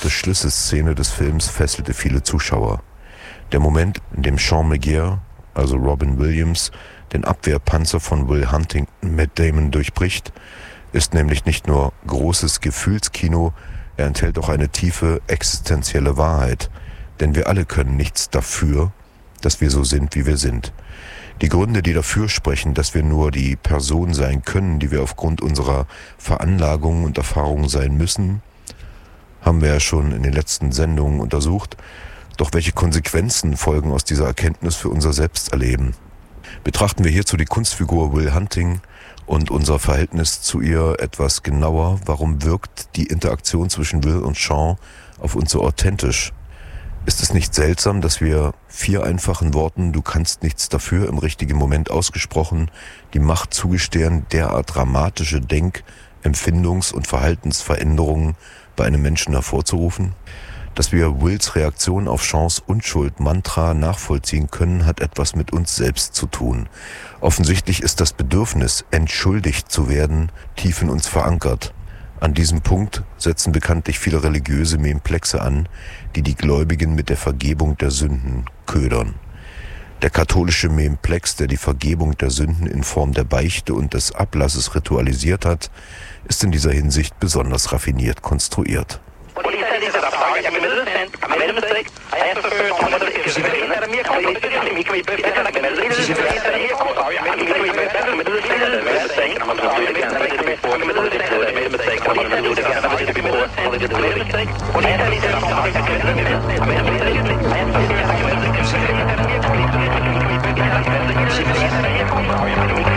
letzte Schlüsselszene des Films fesselte viele Zuschauer. Der Moment, in dem Sean McGear, also Robin Williams, den Abwehrpanzer von Will Huntington Matt Damon durchbricht, ist nämlich nicht nur großes Gefühlskino, er enthält auch eine tiefe existenzielle Wahrheit. Denn wir alle können nichts dafür, dass wir so sind, wie wir sind. Die Gründe, die dafür sprechen, dass wir nur die Person sein können, die wir aufgrund unserer Veranlagungen und Erfahrungen sein müssen, haben wir ja schon in den letzten Sendungen untersucht. Doch welche Konsequenzen folgen aus dieser Erkenntnis für unser Selbsterleben? Betrachten wir hierzu die Kunstfigur Will Hunting und unser Verhältnis zu ihr etwas genauer. Warum wirkt die Interaktion zwischen Will und Sean auf uns so authentisch? Ist es nicht seltsam, dass wir 4 einfachen Worten "Du kannst nichts dafür" im richtigen Moment ausgesprochen die Macht zugestehen, derart dramatische Denk-, Empfindungs- und Verhaltensveränderungen bei einem Menschen hervorzurufen? Dass wir Wills Reaktion auf Seans Unschuld-Mantra nachvollziehen können, hat etwas mit uns selbst zu tun. Offensichtlich ist das Bedürfnis, entschuldigt zu werden, tief in uns verankert. An diesem Punkt setzen bekanntlich viele religiöse Memplexe an, die die Gläubigen mit der Vergebung der Sünden ködern. Der katholische Memplex, der die Vergebung der Sünden in Form der Beichte und des Ablasses ritualisiert hat, ist in dieser Hinsicht besonders raffiniert konstruiert.